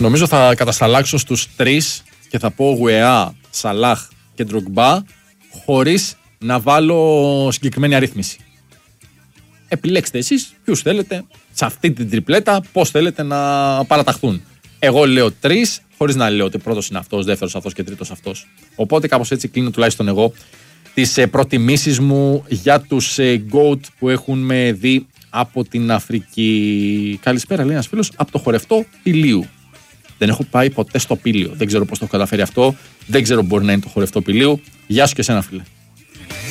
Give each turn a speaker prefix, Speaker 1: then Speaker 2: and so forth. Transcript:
Speaker 1: Νομίζω θα κατασταλάξω στους 3 και θα πω Γουεά, Σαλάχ και Ντρογκμπά, χωρίς να βάλω συγκεκριμένη αρρύθμιση. Επιλέξτε εσείς ποιους θέλετε σε αυτή την τριπλέτα, πώς θέλετε να παραταχθούν. Εγώ λέω 3, χωρίς να λέω ότι πρώτος είναι αυτός, δεύτερος αυτός και τρίτος αυτός. Οπότε κάπως έτσι κλείνω τουλάχιστον εγώ τις προτιμήσεις μου για τους GOAT που έχουν με δει από την Αφρική. Καλησπέρα, λέει ένας φίλος, από το χορευτό Πηλίου. Δεν έχω πάει ποτέ στο Πήλιο. Δεν ξέρω πώς το έχω καταφέρει αυτό. Δεν ξέρω, μπορεί να είναι το χορευτό Πηλίου. Γεια σου και εσένα, φίλε.